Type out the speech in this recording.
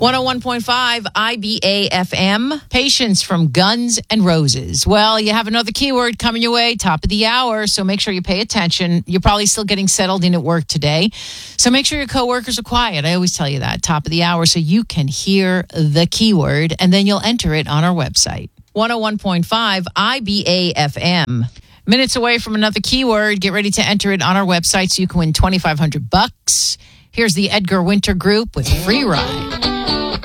101.5 IBA FM. Patience from Guns N' Roses. Well, you have another keyword coming your way, top of the hour, so make sure you pay attention. You're probably still getting settled in at work today, so make sure your coworkers are quiet. I always tell you that, top of the hour, so you can hear the keyword, and then you'll enter it on our website. 101.5 IBA FM. Minutes away from another keyword. Get ready to enter it on our website so you can win $2,500. Here's the Edgar Winter Group with Free Ride.